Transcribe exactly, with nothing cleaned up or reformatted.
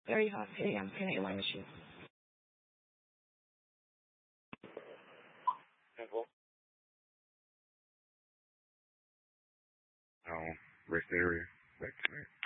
Very hot. Hey, I'm can I line you? Simple. Um, rest area. Back to